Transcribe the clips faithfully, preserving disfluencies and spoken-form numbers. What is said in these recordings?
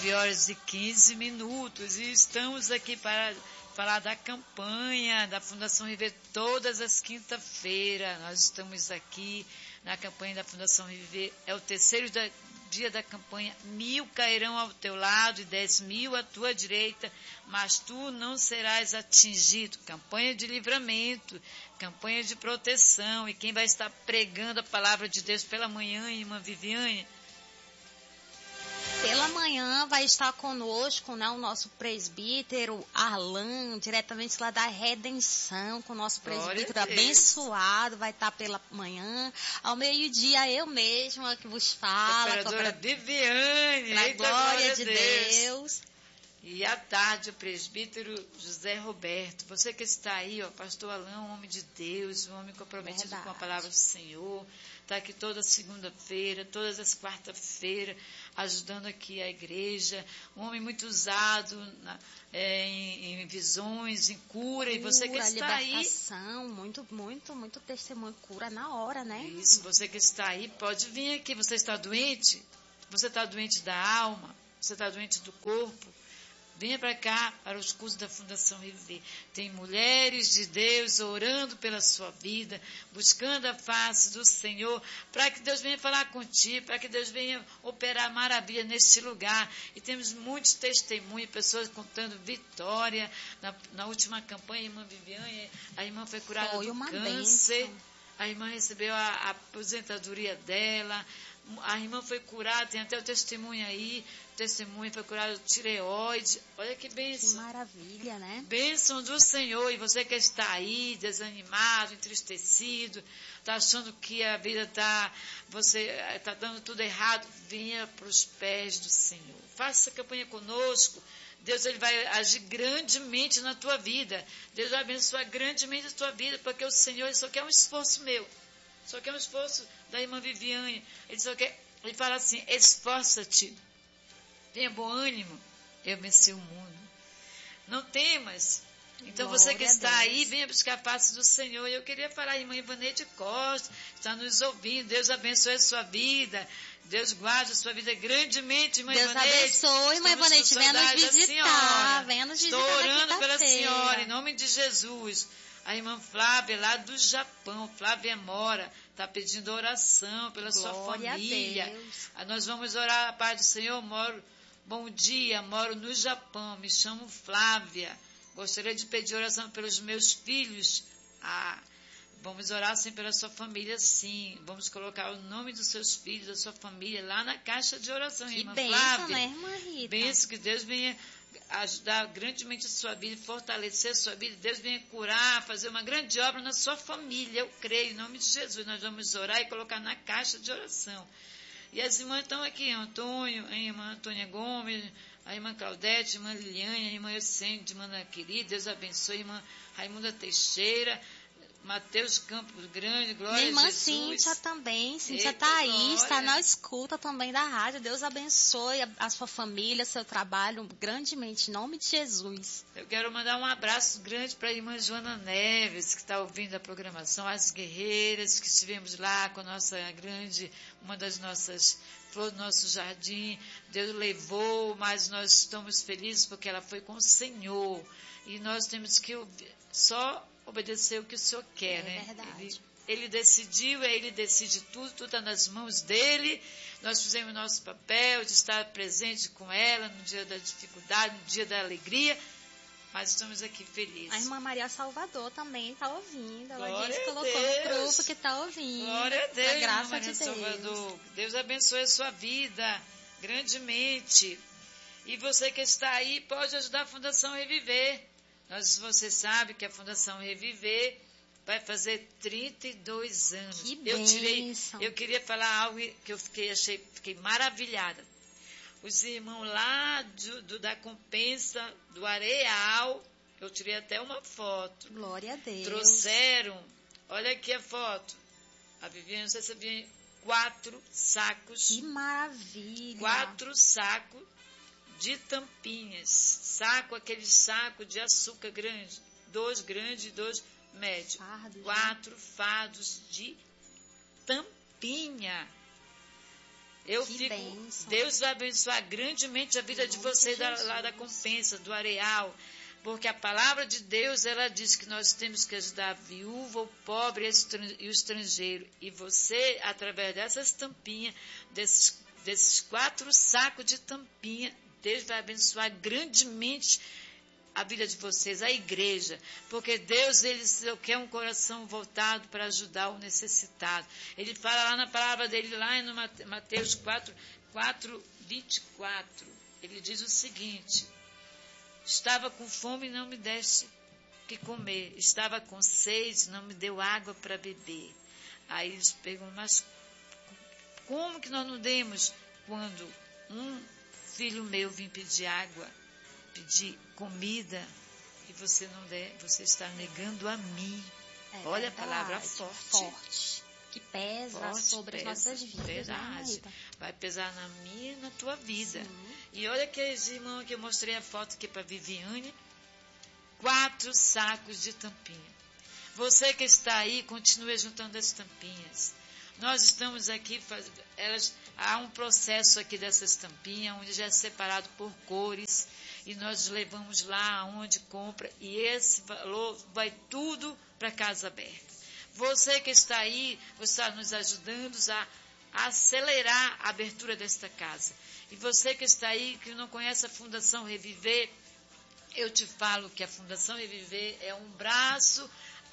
nove horas e quinze minutos e estamos aqui para falar da campanha da Fundação Reviver todas as quinta-feiras. Nós estamos aqui na campanha da Fundação Reviver, é o terceiro da, dia da campanha. Mil cairão ao teu lado e dez mil à tua direita, mas tu não serás atingido. Campanha de livramento, campanha de proteção. E quem vai estar pregando a palavra de Deus pela manhã, irmã Viviane? Pela manhã vai estar conosco, né, o nosso presbítero Arlan, diretamente lá da Redenção, com o nosso presbítero abençoado, vai estar pela manhã. Ao meio-dia, eu mesma que vos falo. Operadora Viviane, na eita, glória, glória de Deus. Deus. E à tarde, o presbítero José Roberto. Você que está aí, ó, pastor Alain, um homem de Deus, um homem comprometido Verdade. com a palavra do Senhor. Está aqui toda segunda-feira, todas as quarta-feiras, ajudando aqui a igreja. Um homem muito usado na, é, em, em visões, em cura. cura. E você que está aí... muito, muito, muito testemunho, cura na hora, né? Isso, você que está aí, pode vir aqui. Você está doente? Você está doente da alma? Você está doente do corpo? Venha para cá, para os cursos da Fundação Reviver. Tem mulheres de Deus orando pela sua vida, buscando a face do Senhor, para que Deus venha falar contigo, para que Deus venha operar maravilha neste lugar. E temos muitos testemunhos, pessoas contando vitória. Na, na última campanha, a irmã Viviane, a irmã foi curada foi do câncer. Bênção. A irmã recebeu a, a aposentadoria dela. A irmã foi curada, tem até o testemunho aí, o testemunho foi curado do tireoide. Olha que bênção. Que maravilha, né? Bênção do Senhor. E você que está aí, desanimado, entristecido, está achando que a vida está, você está dando tudo errado, venha para os pés do Senhor. Faça essa campanha conosco. Deus ele vai agir grandemente na tua vida. Deus vai abençoar grandemente a tua vida, porque o Senhor ele só quer um esforço meu. Só quer um esforço da irmã Viviane. Ele só quer, ele fala assim, esforça-te, tenha bom ânimo, eu venci o mundo. Não temas. Então Glória você que está a aí, venha buscar a face do Senhor. E eu queria falar, a irmã Ivanete Costa, está nos ouvindo. Deus abençoe a sua vida. Deus guarde a sua vida grandemente, irmã Deus Ivanete. Deus abençoe, irmã Ivanete. Venha nos visitar. Venha nos visitar. Estou orando pela senhora, em nome de Jesus. A irmã Flávia, lá do Japão, Flávia Mora, está pedindo oração pela Glória sua família. A Deus. Nós vamos orar a paz do Senhor. Moro, bom dia, moro no Japão, me chamo Flávia. Gostaria de pedir oração pelos meus filhos. Ah, vamos orar sim pela sua família, sim. Vamos colocar o nome dos seus filhos, da sua família, lá na caixa de oração, que irmã bênção, Flávia. Né, irmã Rita? Benção, que Deus venha ajudar grandemente a sua vida, fortalecer a sua vida. Deus venha curar, fazer uma grande obra na sua família. Eu creio, em nome de Jesus. Nós vamos orar e colocar na caixa de oração. E as irmãs estão aqui, Antônio, a irmã Antônia Gomes, a irmã Claudete, a irmã Liliane, a irmã Eucênio, irmã Ana Querida, Deus abençoe, a irmã Raimunda Teixeira, Mateus Campos Grande, glória Minha irmã a Jesus. Cíntia também, Cíntia Eita, tá aí, glória. está na escuta também da rádio. Deus abençoe a, a sua família, seu trabalho grandemente, em nome de Jesus. Eu quero mandar um abraço grande para a irmã Joana Neves, que está ouvindo a programação, as guerreiras que estivemos lá com a nossa grande, uma das nossas flores do nosso jardim. Deus levou, mas nós estamos felizes porque ela foi com o Senhor. E nós temos que só obedecer o que o Senhor quer, é né? Verdade. Ele, ele decidiu, Ele decide tudo, tudo está nas mãos dEle. Nós fizemos o nosso papel de estar presente com ela no dia da dificuldade, no dia da alegria, mas estamos aqui felizes. A irmã Maria Salvador também está ouvindo, ela Glória disse, colocou Deus. no grupo que está ouvindo. Glória a Deus, a graça Maria de Salvador. Deus. Deus abençoe a sua vida grandemente. E você que está aí pode ajudar a Fundação Reviver. Nós, você sabe que a Fundação Reviver vai fazer trinta e dois anos. Que eu tirei, bênção. eu queria falar algo que eu fiquei, achei, fiquei maravilhada. Os irmãos lá do, do, da Compensa, do Areal, eu tirei até uma foto. Glória a Deus. Trouxeram, olha aqui a foto. A Viviane, não sei se você viu, quatro sacos. Que maravilha. Quatro sacos de tampinhas, saco, aquele saco de açúcar grande, dois grandes e dois médios, fardos, quatro né? fardos de tampinha. Eu que fico, bênção. Deus vai abençoar grandemente a vida de você da, lá da Compensa, do Areal. Porque a palavra de Deus, ela diz que nós temos que ajudar a viúva, o pobre e o estrangeiro. E você, através dessas tampinhas, desses, desses quatro sacos de tampinha, Deus vai abençoar grandemente a vida de vocês, a igreja. Porque Deus, ele quer um coração voltado para ajudar o necessitado. Ele fala lá na palavra dele, lá em Mateus quatro, quatro, vinte e quatro. Ele diz o seguinte: estava com fome e não me deste que comer. Estava com sede, não me deu água para beber. Aí eles perguntam, mas como que nós não demos quando um filho meu vim pedir água, pedir comida, e você não der, você está negando a mim. É Olha verdade, a palavra forte. forte. Que pesa Forte, sobre pesa, as nossas vidas. Verdade. Né, vai pesar na minha e na tua vida. Sim. E olha aqueles irmãos que eu mostrei a foto aqui para Viviane. Quatro sacos de tampinha. Você que está aí, continue juntando as tampinhas. Nós estamos aqui, elas, há um processo aqui dessas tampinhas, onde já é separado por cores, e nós levamos lá onde compra, e esse valor vai tudo para Casa Aberta. Você que está aí, você está nos ajudando a, a acelerar a abertura desta casa. E você que está aí, que não conhece a Fundação Reviver, eu te falo que a Fundação Reviver é um braço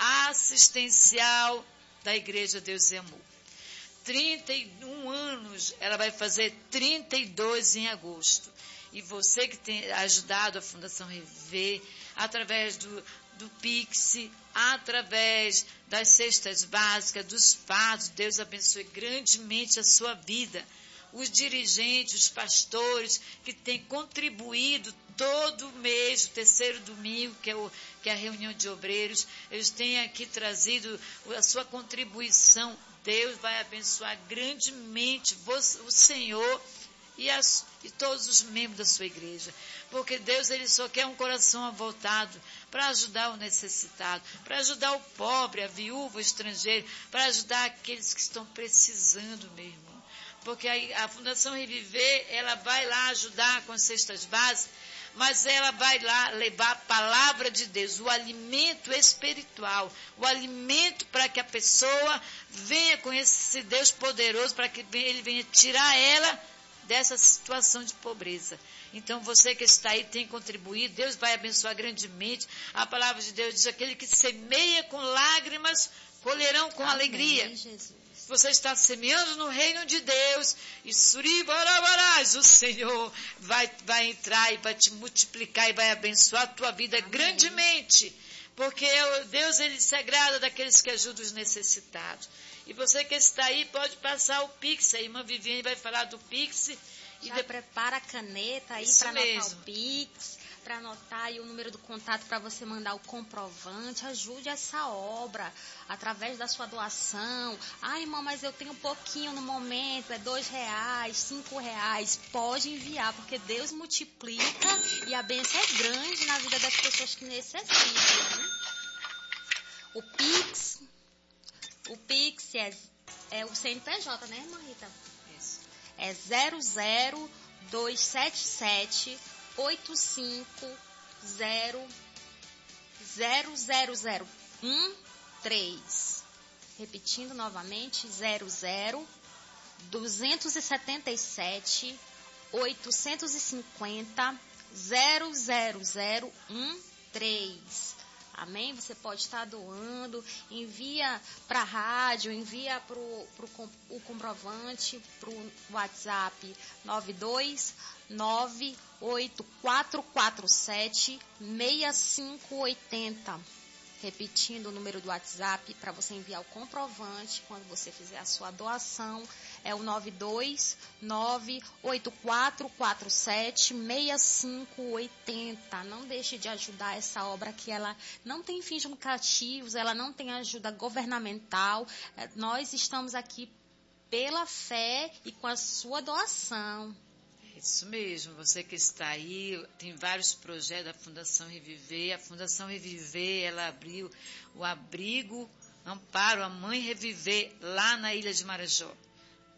assistencial da Igreja Deus e Amor. trinta e um anos, ela vai fazer trinta e dois em agosto. E você que tem ajudado a Fundação Reviver, através do, do Pix, através das cestas básicas, dos fardos, Deus abençoe grandemente a sua vida. Os dirigentes, os pastores que têm contribuído todo mês, o terceiro domingo, que é, o, que é a reunião de obreiros, eles têm aqui trazido a sua contribuição. Deus vai abençoar grandemente você, o Senhor e, as, e todos os membros da sua igreja. Porque Deus, ele só quer um coração voltado para ajudar o necessitado, para ajudar o pobre, a viúva, o estrangeiro, para ajudar aqueles que estão precisando, meu irmão. Porque a, a Fundação Reviver, ela vai lá ajudar com as cestas básicas, mas ela vai lá levar a palavra de Deus, o alimento espiritual, o alimento para que a pessoa venha com esse Deus poderoso, para que ele venha tirar ela dessa situação de pobreza. Então, você que está aí tem contribuído, Deus vai abençoar grandemente. A palavra de Deus diz, aquele que semeia com lágrimas, colherão com Amém, alegria. Jesus. Você está semeando no reino de Deus, e suribarabarás, o Senhor vai, vai entrar e vai te multiplicar e vai abençoar a tua vida Amém. Grandemente. Porque Deus, ele se agrada daqueles que ajudam os necessitados. E você que está aí, pode passar o Pix. A irmã Viviane vai falar do Pix. Já de... prepara a caneta aí para anotar o Pix, para anotar aí o número do contato para você mandar o comprovante. Ajude essa obra através da sua doação. Ah, irmã, mas eu tenho um pouquinho no momento, é dois reais, cinco reais. Pode enviar, porque Deus multiplica e a bênção é grande na vida das pessoas que necessitam. Hein? O Pix, o Pix é, é o C N P J, né, irmã Rita? Isso. É zero zero dois sete sete oito cinco zero zero zero zero um três. Repetindo novamente, zero zero dois sete sete oito cinco zero zero zero zero um três. Amém? Você pode estar doando, envia para a rádio, envia para o comprovante, para o WhatsApp nove dois nove oito quatro quatro sete seis cinco oito zero. Repetindo o número do WhatsApp para você enviar o comprovante quando você fizer a sua doação, é o nove dois nove oito quatro quatro sete seis cinco oito zero. Não deixe de ajudar essa obra, que ela não tem fins lucrativos, ela não tem ajuda governamental. Nós estamos aqui pela fé e com a sua doação. Isso mesmo, você que está aí, tem vários projetos da Fundação Reviver. A Fundação Reviver, ela abriu o abrigo Amparo, a Mãe Reviver, lá na Ilha de Marajó.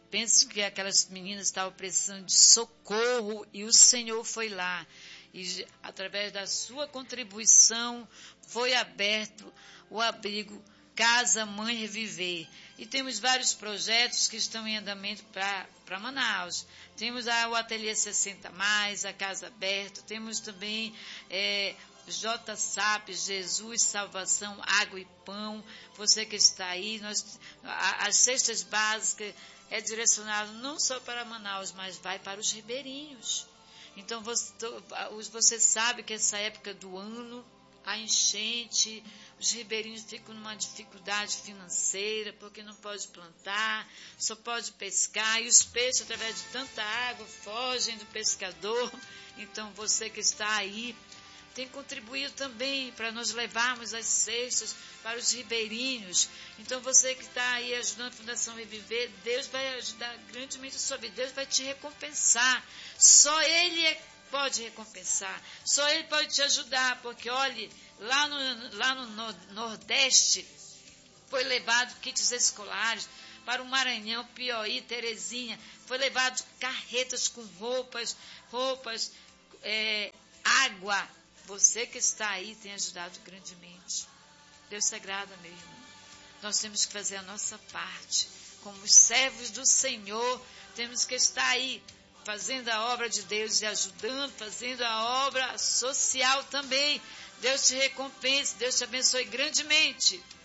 Penso que aquelas meninas estavam precisando de socorro e o Senhor foi lá. E através da sua contribuição foi aberto o abrigo Casa Mãe Reviver. E temos vários projetos que estão em andamento para Manaus. Temos a, o Ateliê sessenta mais, a Casa Aberta, temos também é, J S A P, Jesus, Salvação, Água e Pão. Você que está aí, nós, a, as cestas básicas é direcionado não só para Manaus, mas vai para os ribeirinhos. Então você, você sabe que essa época do ano, a enchente, os ribeirinhos ficam numa dificuldade financeira, porque não pode plantar, só pode pescar, e os peixes, através de tanta água, fogem do pescador. Então você que está aí, tem contribuído também para nós levarmos as cestas para os ribeirinhos. Então você que está aí ajudando a Fundação Reviver, Deus vai ajudar grandemente a sua vida, Deus vai te recompensar. Só Ele é pode recompensar, só Ele pode te ajudar, porque olhe, lá no, lá no Nordeste foi levado kits escolares para o Maranhão, Piauí, Terezinha, foi levado carretas com roupas, roupas, é, água. Você que está aí tem ajudado grandemente. Deus se agrada, meu irmão. Nós temos que fazer a nossa parte, como os servos do Senhor, temos que estar aí, fazendo a obra de Deus e ajudando, fazendo a obra social também. Deus te recompense, Deus te abençoe grandemente.